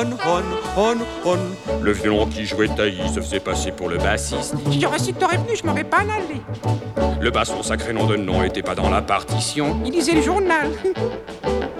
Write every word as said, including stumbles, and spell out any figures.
Ron, Ron, Ron. Le violon qui jouait taillis se faisait passer pour le bassiste. J'aurais su que t'aurais venu, je m'aurais pas allé. Le bas, son sacré nom de nom, était pas dans la partition. Il lisait le journal.